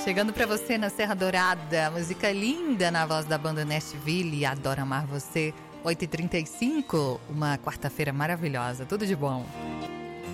Chegando pra você na Serra Dourada, música linda na voz da banda Nashville, Adoro Amar Você, 8h35, uma quarta-feira maravilhosa, tudo de bom.